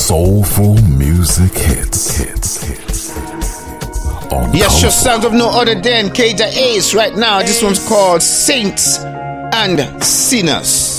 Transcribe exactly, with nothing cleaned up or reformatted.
soulful music hits. hits, hits. On yes, your sounds of no other than K J Ace right now. This one's called Saints and Sinners.